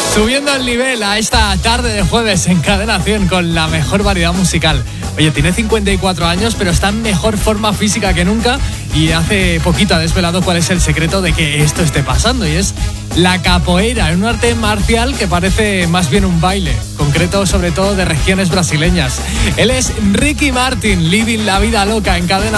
Subiendo el nivel a esta tarde de jueves en Cadena 100 con la mejor variedad musical. Oye, tiene 54 años, pero está en mejor forma física que nunca y hace poquito ha desvelado cuál es el secreto de que esto esté pasando, y es la capoeira, un arte marcial que parece más bien un baile, concreto sobre todo de regiones brasileñas. Él es Ricky Martin, living la vida loca en Cadena